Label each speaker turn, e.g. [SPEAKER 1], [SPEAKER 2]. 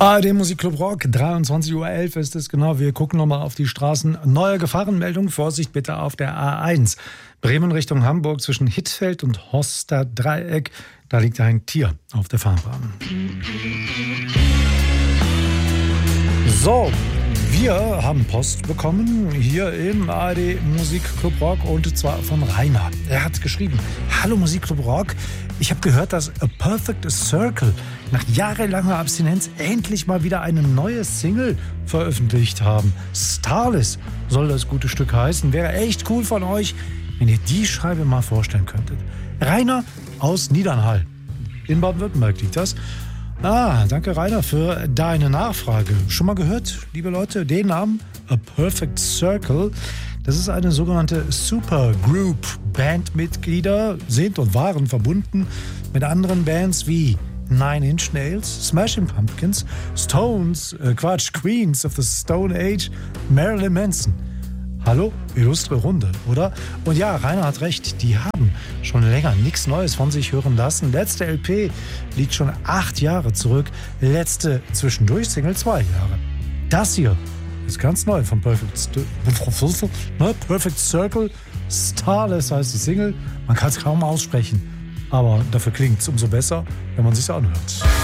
[SPEAKER 1] ARD Musikclub Rock, 23:11 Uhr ist es genau. Wir gucken nochmal auf die Straßen. Neue Gefahrenmeldung, Vorsicht bitte auf der A1. Bremen Richtung Hamburg zwischen Hittfeld und Horster Dreieck. Da liegt ein Tier auf der Fahrbahn. So, wir haben Post bekommen hier im ARD Musikclub Rock und zwar von Rainer. Er hat geschrieben: Hallo Musikclub Rock, ich habe gehört, dass A Perfect Circle nach jahrelanger Abstinenz endlich mal wieder eine neue Single veröffentlicht haben. Starless soll das gute Stück heißen. Wäre echt cool von euch, wenn ihr die Scheibe mal vorstellen könntet. Rainer aus Niedernhall. In Baden-Württemberg liegt das. Danke Rainer für deine Nachfrage. Schon mal gehört, liebe Leute, den Namen A Perfect Circle? Das ist eine sogenannte Supergroup. Bandmitglieder sind und waren verbunden mit anderen Bands wie Nine Inch Nails, Smashing Pumpkins, Queens of the Stone Age, Marilyn Manson. Hallo, illustre Runde, oder? Und ja, Rainer hat recht, die haben schon länger nichts Neues von sich hören lassen. Letzte LP liegt schon 8 Jahre zurück, letzte Zwischendurch-Single 2 Jahre. Das hier ist ganz neu von Perfect Circle. Starless heißt die Single, man kann es kaum aussprechen, aber dafür klingt es umso besser, wenn man es sich anhört.